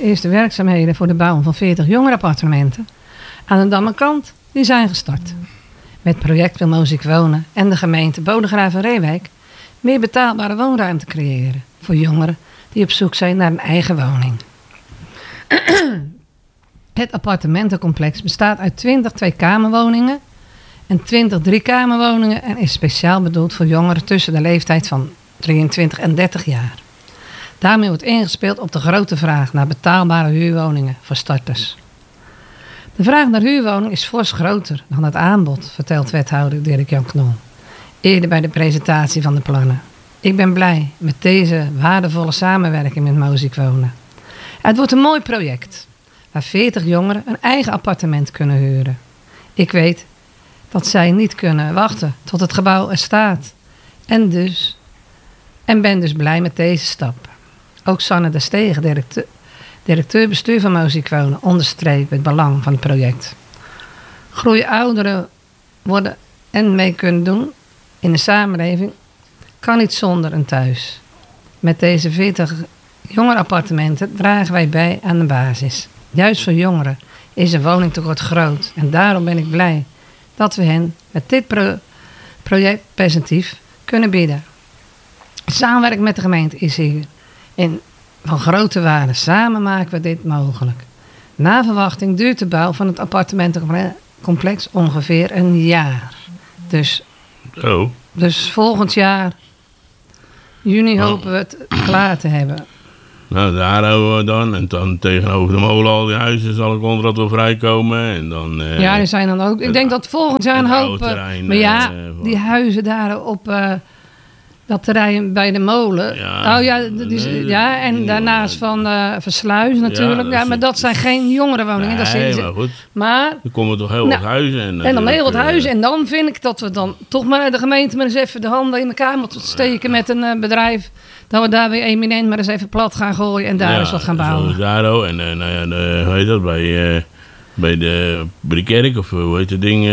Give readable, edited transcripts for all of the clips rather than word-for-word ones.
eerste werkzaamheden voor de bouw van 40 jongerenappartementen aan de Dammerkant die zijn gestart. Met project Wil Moziek Wonen en de gemeente Bodegraven-Reewijk meer betaalbare woonruimte creëren voor jongeren die op zoek zijn naar een eigen woning. Het appartementencomplex bestaat uit 20 tweekamerwoningen en 20 driekamerwoningen en is speciaal bedoeld voor jongeren tussen de leeftijd van 23 en 30 jaar. Daarmee wordt ingespeeld op de grote vraag naar betaalbare huurwoningen voor starters. De vraag naar huurwoning is fors groter dan het aanbod, vertelt wethouder Dirk-Jan Knol, eerder bij de presentatie van de plannen. Ik ben blij met deze waardevolle samenwerking met Moziek Wonen. Het wordt een mooi project, waar 40 jongeren een eigen appartement kunnen huren. Ik weet dat zij niet kunnen wachten tot het gebouw er staat. En ben dus blij met deze stap. Ook Sanne de Stegen, directeur bestuur van Moziek Wonen, onderstreept het belang van het project. Groei ouderen worden en mee kunnen doen in de samenleving kan niet zonder een thuis. Met deze 40 jongerenappartementen dragen wij bij aan de basis. Juist voor jongeren is een woningtekort groot en daarom ben ik blij dat we hen met dit project perspectief kunnen bieden. Samenwerking met de gemeente is hier van grote waarde. Samen maken we dit mogelijk. Na verwachting duurt de bouw van het appartementencomplex ongeveer een jaar. Dus volgend jaar, juni, hopen we het klaar te hebben. Nou, daar houden we dan. En dan tegenover de molen al die huizen zal het contract wel vrijkomen. En dan, ja, die zijn dan ook. Ik denk dat volgend jaar een hoop. Maar ja, die huizen daar op dat terrein bij de molen. Ja, en daarnaast van Versluis natuurlijk. Ja, maar dat zijn geen jongerenwoningen. Nee, maar goed. Maar er komen toch heel wat huizen. En dan heel wat huizen. En dan vind ik dat we dan toch maar de gemeente maar eens even de handen in elkaar moeten steken met een bedrijf. Dat we daar weer eminent maar eens even plat gaan gooien en daar eens wat gaan bouwen. Zoals daar ook. En hoe heet dat? Bij de kerk, of hoe heet dat ding?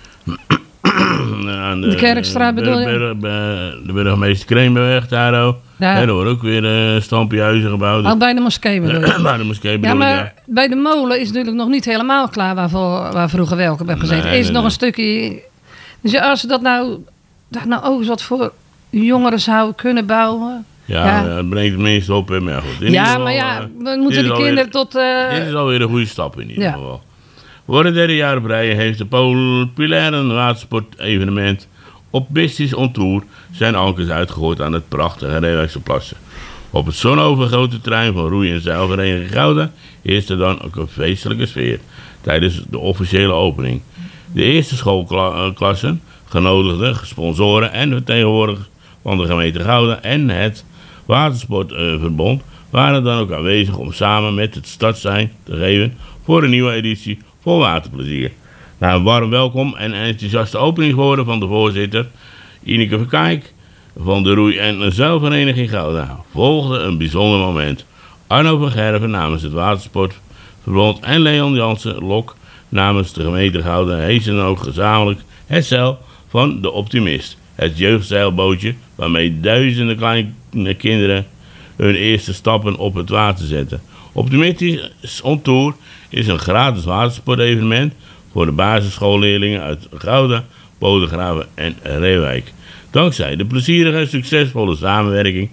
De Kerkstraat bedoel je? De burgemeester Kreemberweg, daar ook. Ja. Er worden ook weer stampiehuizen gebouwd. Al bij de moskee bedoel je? Bij de moskee bedoel je, maar bij de molen is natuurlijk nog niet helemaal klaar waar vroeger Welkom heb gezeten. Is nog een stukje. Dus als we dat nou ook eens wat voor jongeren zouden kunnen bouwen. Ja, dat brengt het minst op. Maar goed. We moeten die kinderen tot... Dit is alweer een goede stap in ieder geval. Voor het derde jaar op rij heeft de populaire watersportevenement op Business on Tour zijn ankers uitgegooid aan het prachtige Reewijkse Plassen. Op het zonovergoten terrein van Roei- en Zeilvereniging Gouda heerste dan ook een feestelijke sfeer tijdens de officiële opening. De eerste schoolklassen, genodigden, sponsoren en vertegenwoordigers van de gemeente Gouda en het Watersportverbond waren dan ook aanwezig om samen met het startsein te geven voor een nieuwe editie vol waterplezier. Na een warm welkom en enthousiaste openingswoorden van de voorzitter Ineke Verkijk van de Roei- en Zeilvereniging Gouda volgde een bijzonder moment. Arno van Gerven namens het Watersportverbond en Leon Jansen-Lok namens de gemeente Gouda heesten ook gezamenlijk het zeil van de Optimist. Het jeugdzeilbootje waarmee duizenden kleine kinderen hun eerste stappen op het water zetten. Optimistisch on Tour is een gratis watersportevenement voor de basisschoolleerlingen uit Gouda, Bodegraven en Reewijk. Dankzij de plezierige en succesvolle samenwerking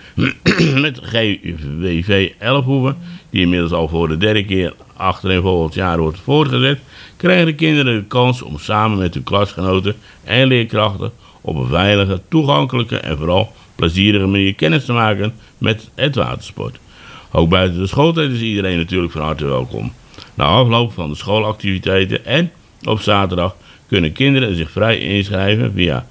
met GWV Elfhoeven, die inmiddels al voor de derde keer achtereenvolgend jaar wordt voortgezet, krijgen de kinderen de kans om samen met hun klasgenoten en leerkrachten op een veilige, toegankelijke en vooral plezierige manier kennis te maken met het watersport. Ook buiten de schooltijd is iedereen natuurlijk van harte welkom. Na afloop van de schoolactiviteiten en op zaterdag kunnen kinderen zich vrij inschrijven via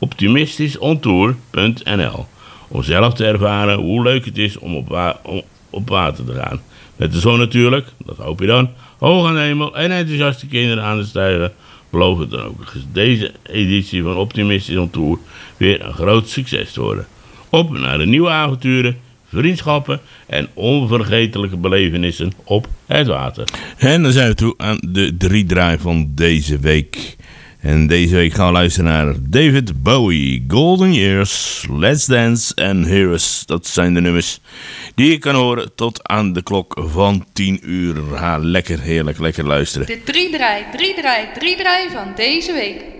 optimistischontour.nl om zelf te ervaren hoe leuk het is om op water te gaan. Met de zon natuurlijk, dat hoop je dan, hoog aan de hemel en enthousiaste kinderen aan de stijgen, belooft het dan ook deze editie van Optimistisch on Tour weer een groot succes te worden. Op naar de nieuwe avonturen, vriendschappen en onvergetelijke belevenissen op het water. En dan zijn we toe aan de 3 draai van deze week. En deze week gaan we luisteren naar David Bowie, Golden Years, Let's Dance en Heroes. Dat zijn de nummers die je kan horen tot aan de klok van 10 uur. Ga lekker, heerlijk, lekker luisteren. De 3-draai van deze week.